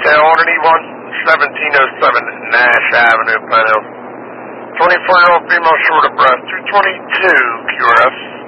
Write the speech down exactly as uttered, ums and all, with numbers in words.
one E one, seventeen oh seven Nash Avenue, Penn Hills. twenty-four-year-old female short of breath, two twenty-two Q R S.